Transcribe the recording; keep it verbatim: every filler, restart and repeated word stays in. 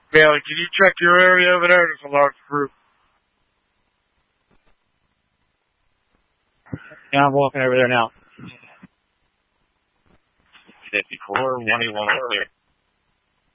Bailey, can you check your area over there? There's a large group. Yeah, I'm walking over there now. fifty-four, one eighty-one, clear.